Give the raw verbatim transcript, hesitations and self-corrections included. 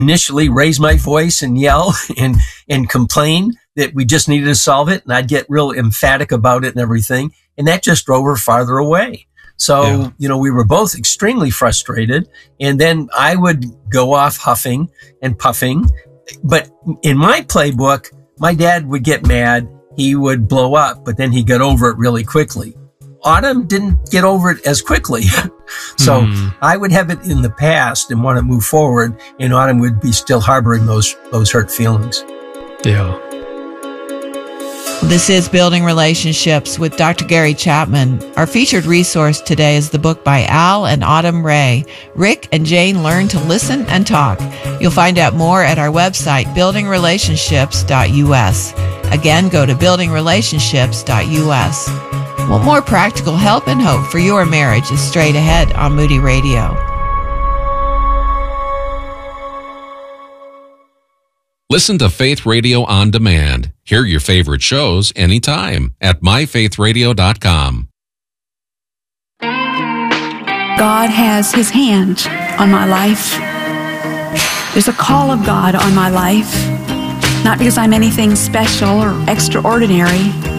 initially raise my voice and yell and, and complain that we just needed to solve it. And I'd get real emphatic about it and everything. And that just drove her farther away. So, yeah. you know, we were both extremely frustrated. And then I would go off huffing and puffing. But in my playbook, my dad would get mad. He would blow up, but then he got over it really quickly. Autumn didn't get over it as quickly. So mm. I would have it in the past and want to move forward, and Autumn would be still harboring those those hurt feelings. Yeah. This is Building Relationships with Doctor Gary Chapman. Our featured resource today is the book by Al and Autumn Ray, Rick and Jane Learn to Listen and Talk. You'll find out more at our website, building relationships dot U S. Again, go to building relationships dot U S. Want more practical help and hope for your marriage is straight ahead on Moody Radio. Listen to Faith Radio on demand. Hear your favorite shows anytime at my faith radio dot com. God has his hand on my life. There's a call of God on my life. Not because I'm anything special or extraordinary,